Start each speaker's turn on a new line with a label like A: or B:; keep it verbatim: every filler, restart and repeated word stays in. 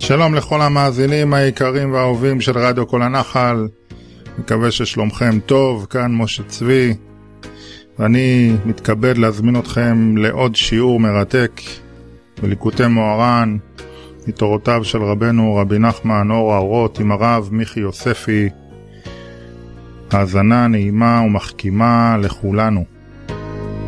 A: שלום לכל המאזינים היקרים והאהובים של רדיו כל הנחל, מקווה ששלומכם טוב, כאן משה צבי, ואני מתכבד להזמין אתכם לעוד שיעור מרתק בליקוטי מוהר"ן, מתורותיו של רבנו רבי נחמן אור האורות עם הרב מיכי יוספי. האזנה נעימה ומחכימה לכולנו.